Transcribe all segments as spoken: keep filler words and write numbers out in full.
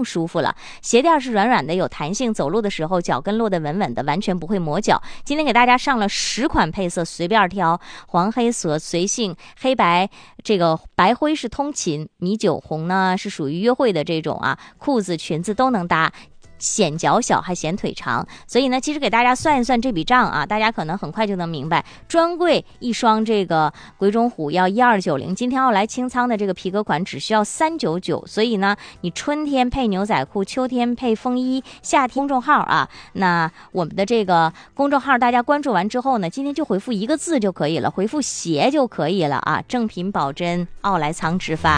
更舒服了。鞋垫是软软的，有弹性，走路的时候脚跟落得稳稳的，完全不会磨脚。今天给大家上了十款配色，随便挑，黄黑色随性，黑白这个白灰是通勤，米酒红呢是属于约会的这种啊，裤子裙子都能搭。显脚小还显腿长，所以呢其实给大家算一算这笔账啊，大家可能很快就能明白，专柜一双这个鬼冢虎要一二九零，今天奥莱清仓的这个皮革款只需要三九九，所以呢你春天配牛仔裤，秋天配风衣，夏天公众号啊，那我们的这个公众号大家关注完之后呢，今天就回复一个字就可以了，回复鞋就可以了啊，正品保真，奥莱仓直发。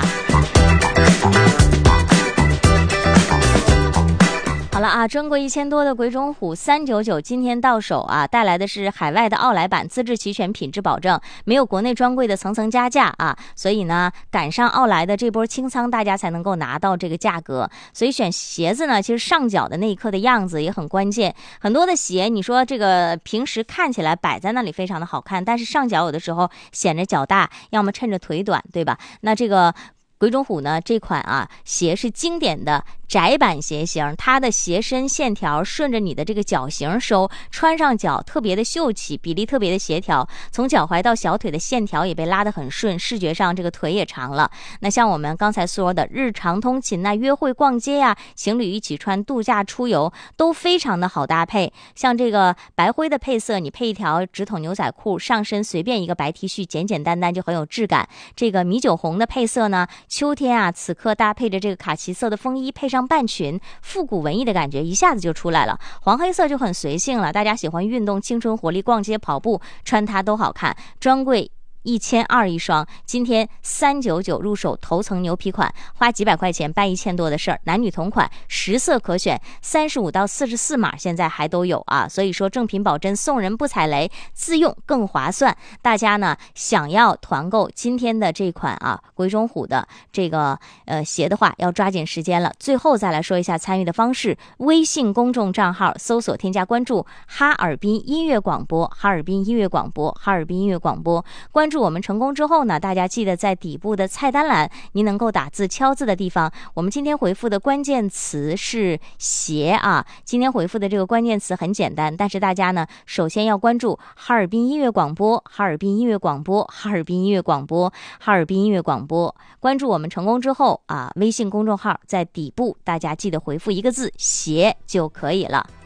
好了啊，专柜一千多的鬼冢虎三九九，今天到手啊，带来的是海外的奥莱版，资质齐全，品质保证，没有国内专柜的层层加价啊，所以呢，赶上奥莱的这波清仓，大家才能够拿到这个价格。所以选鞋子呢，其实上脚的那一刻的样子也很关键。很多的鞋，你说这个平时看起来摆在那里非常的好看，但是上脚有的时候显着脚大，要么衬着腿短，对吧？那这个鬼冢虎呢，这款啊鞋是经典的窄版鞋型，它的鞋身线条顺着你的这个脚型收，穿上脚特别的秀气，比例特别的协调，从脚踝到小腿的线条也被拉得很顺，视觉上这个腿也长了。那像我们刚才说的日常通勤呐、约会逛街呀、情侣一起穿、度假出游都非常的好搭配。像这个白灰的配色，你配一条直筒牛仔裤，上身随便一个白 T 恤，简简单单就很有质感。这个米酒红的配色呢，秋天啊，此刻搭配着这个卡其色的风衣，配上半裙，复古文艺的感觉一下子就出来了。黄黑色就很随性了，大家喜欢运动、青春活力、逛街、跑步，穿它都好看。专柜一千二一双，今天三九九入手头层牛皮款，花几百块钱办一千多的事儿，男女同款，十色可选，三十五到四十四码现在还都有啊，所以说正品保真，送人不踩雷，自用更划算。大家呢想要团购今天的这款啊鬼冢虎的这个呃鞋的话，要抓紧时间了。最后再来说一下参与的方式，微信公众账号搜索添加关注哈尔滨音乐广播，哈尔滨音乐广播，哈尔滨音乐广播，关注我们成功之后呢，大家记得在底部的菜单栏，您能够打字敲字的地方，我们今天回复的关键词是鞋啊。今天回复的这个关键词很简单，但是大家呢，首先要关注哈尔滨音乐广播，哈尔滨音乐广播，哈尔滨音乐广播，哈尔滨音乐广播。关注我们成功之后啊，微信公众号在底部，大家记得回复一个字鞋就可以了。